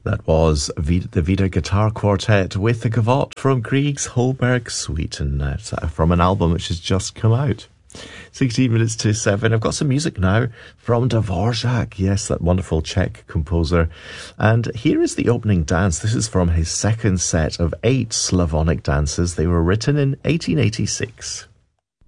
That was the Vida Guitar Quartet with the Gavotte from Grieg's Holberg Suite, and from an album which has just come out. 16 minutes to 7. I've got some music now from Dvorak. Yes, that wonderful Czech composer. And here is the opening dance. This is from his second set of 8 Slavonic dances. They were written in 1886.